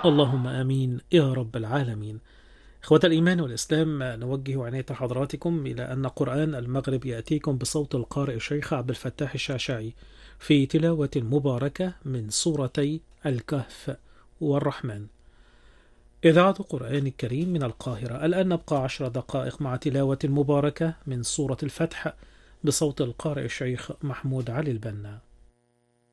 اللهم آمين يا رب العالمين. إخوة الإيمان والإسلام، نوجه عناية حضراتكم إلى أن قرآن المغرب يأتيكم بصوت القارئ الشيخ عبد الفتاح الشعشعي في تلاوة مباركة من سورتي الكهف والرحمن. إذاعة قرآن الكريم من القاهرة. الآن نبقى 10 دقائق مع تلاوة مباركة من سورة الفتح بصوت القارئ الشيخ محمود علي البنا.